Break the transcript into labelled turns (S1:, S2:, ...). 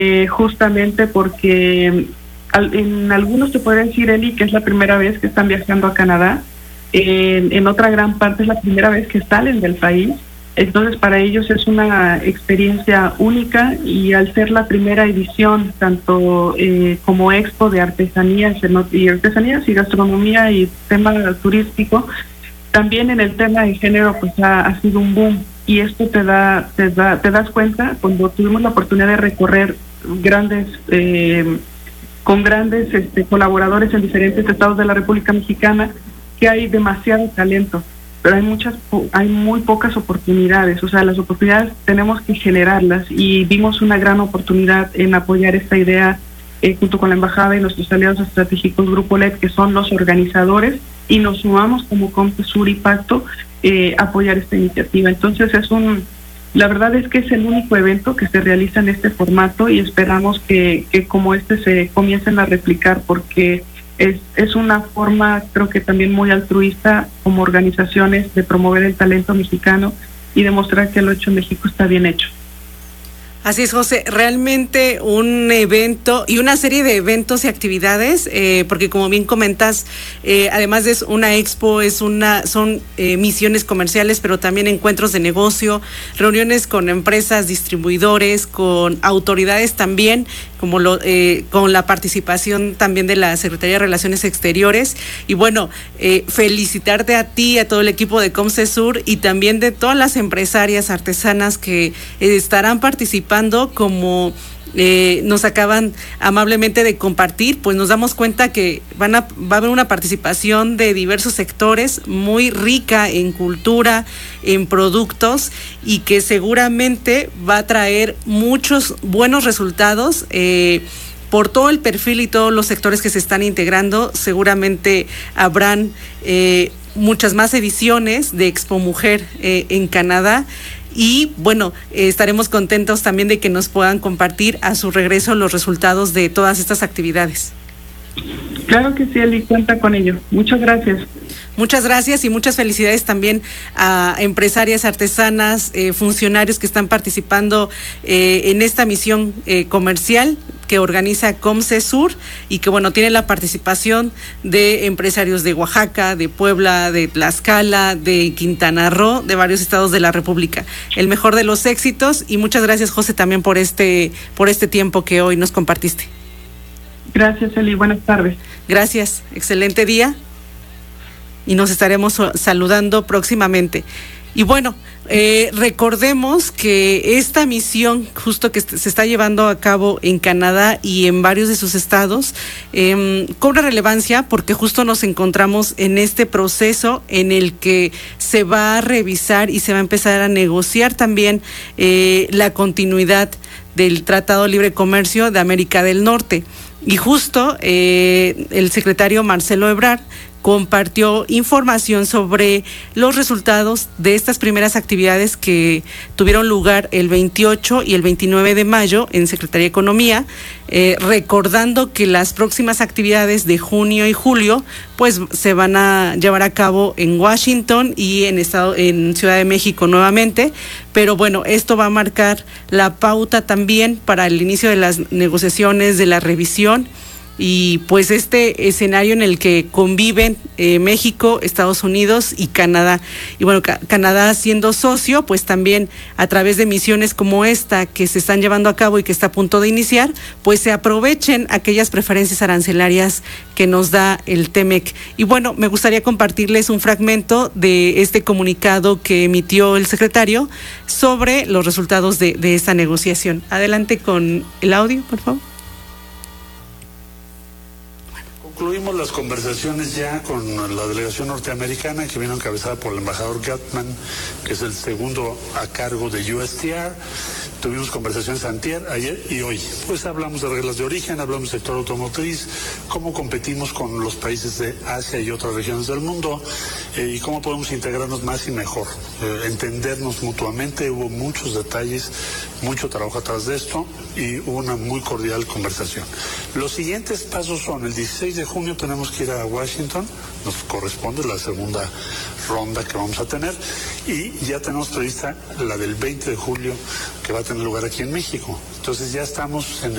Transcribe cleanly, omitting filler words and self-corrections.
S1: justamente porque en algunos te pueden decir, Eli, que es la primera vez que están viajando a Canadá, en otra gran parte es la primera vez que salen del país. Entonces para ellos es una experiencia única, y al ser la primera edición tanto como expo de artesanías y gastronomía y tema turístico, también en el tema de género pues ha sido un boom. Y esto te das cuenta cuando tuvimos la oportunidad de recorrer con grandes colaboradores en diferentes estados de la República Mexicana, que hay demasiado talento, pero hay muy pocas oportunidades. O sea, las oportunidades tenemos que generarlas, y vimos una gran oportunidad en apoyar esta idea junto con la embajada y nuestros aliados estratégicos Grupo LED, que son los organizadores, y nos sumamos como COMCESUR y Pacto apoyar esta iniciativa. Entonces la verdad es que es el único evento que se realiza en este formato, y esperamos que como se comiencen a replicar, porque es una forma, creo que también muy altruista como organizaciones, de promover el talento mexicano y demostrar que lo hecho en México está bien hecho.
S2: Así es, José, realmente un evento y una serie de eventos y actividades, porque como bien comentas, además de una expo, son misiones comerciales, pero también encuentros de negocio, reuniones con empresas, distribuidores, con autoridades también, como con la participación también de la Secretaría de Relaciones Exteriores. Y bueno, felicitarte a ti, a todo el equipo de COMCESUR, y también de todas las empresarias artesanas que estarán participando, como nos acaban amablemente de compartir. Pues nos damos cuenta que va a haber una participación de diversos sectores muy rica en cultura, en productos, y que seguramente va a traer muchos buenos resultados por todo el perfil y todos los sectores que se están integrando. Seguramente habrán muchas más ediciones de Expo Mujer en Canadá. Y bueno, estaremos contentos también de que nos puedan compartir a su regreso los resultados de todas estas actividades.
S1: Claro que sí, Eli, cuenta con ello. Muchas gracias.
S2: Muchas gracias y muchas felicidades también a empresarias, artesanas, funcionarios que están participando en esta misión comercial que organiza COMCESUR, y que bueno, tiene la participación de empresarios de Oaxaca, de Puebla, de Tlaxcala, de Quintana Roo, de varios estados de la República. El mejor de los éxitos, y muchas gracias, José, también por este tiempo que hoy nos compartiste.
S1: Gracias, Eli, buenas tardes.
S2: Gracias, excelente día, y nos estaremos saludando próximamente. Y bueno, recordemos que esta misión justo que se está llevando a cabo en Canadá y en varios de sus estados cobra relevancia, porque justo nos encontramos en este proceso en el que se va a revisar y se va a empezar a negociar también la continuidad del Tratado de Libre Comercio de América del Norte. Y justo el secretario Marcelo Ebrard compartió información sobre los resultados de estas primeras actividades que tuvieron lugar el 28 y el 29 de mayo en Secretaría de Economía, recordando que las próximas actividades de junio y julio pues se van a llevar a cabo en Washington y en Ciudad de México nuevamente. Pero bueno, esto va a marcar la pauta también para el inicio de las negociaciones, de la revisión, y pues este escenario en el que conviven México, Estados Unidos y Canadá. Y bueno, Canadá siendo socio, pues también a través de misiones como esta que se están llevando a cabo y que está a punto de iniciar, pues se aprovechen aquellas preferencias arancelarias que nos da el TEMEC. Y bueno, me gustaría compartirles un fragmento de este comunicado que emitió el secretario sobre los resultados de esta negociación. Adelante con el audio, por favor.
S3: Concluimos las conversaciones ya con la delegación norteamericana, que vino encabezada por el embajador Gutman, que es el segundo a cargo de USTR. Tuvimos conversaciones antier, ayer y hoy. Pues hablamos de reglas de origen, hablamos del sector automotriz, cómo competimos con los países de Asia y otras regiones del mundo, y cómo podemos integrarnos más y mejor, entendernos mutuamente. Hubo muchos detalles, mucho trabajo atrás de esto, y hubo una muy cordial conversación. Los siguientes pasos son: el 16 de junio tenemos que ir a Washington, nos corresponde la segunda ronda que vamos a tener, y ya tenemos prevista la del 20 de julio, que va a tener lugar aquí en México. Entonces ya estamos en